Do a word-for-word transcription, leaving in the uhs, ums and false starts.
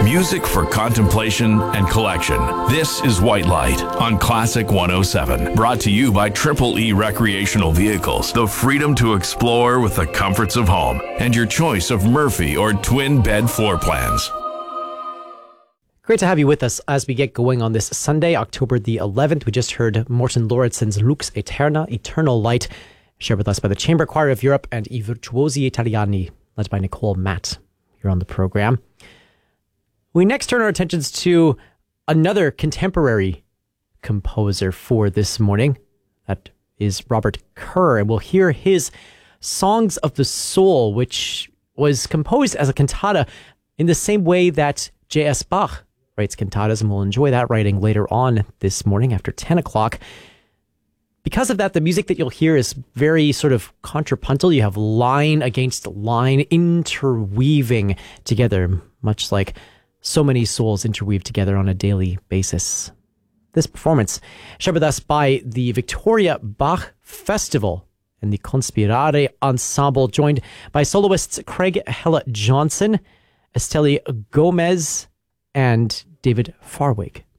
Music for contemplation and collection. This is White Light on Classic one oh seven. Brought to you by Triple E Recreational Vehicles. The freedom to explore with the comforts of home. And your choice of Murphy or twin bed floor plans. Great to have you with us as we get going on this Sunday, October the eleventh. We just heard Morten Lauridsen's Lux Aeterna, Eternal Light, shared with us by the Chamber Choir of Europe and I Virtuosi Italiani, led by Nicole Matt here on the program. We next turn our attentions to another contemporary composer for this morning. That is Robert Kerr, and we'll hear his Songs of the Soul, which was composed as a cantata in the same way that J S Bach writes cantatas, and we'll enjoy that writing later on this morning after ten o'clock. Because of that, the music that you'll hear is very sort of contrapuntal. You have line against line interweaving together, much like so many souls interweave together on a daily basis. This performance, shared with us by the Victoria Bach Festival and the Conspirare Ensemble, joined by soloists Craig Hella Johnson, Estelle Gomez, and David Farwig.